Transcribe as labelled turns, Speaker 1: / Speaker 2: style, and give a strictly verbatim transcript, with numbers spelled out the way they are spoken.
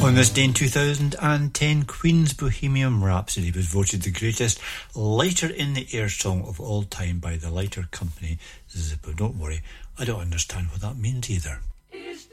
Speaker 1: On this day in two thousand ten, Queen's Bohemian Rhapsody was voted the greatest lighter in the air song of all time by the Lighter Company. But don't worry, I don't understand what that means either.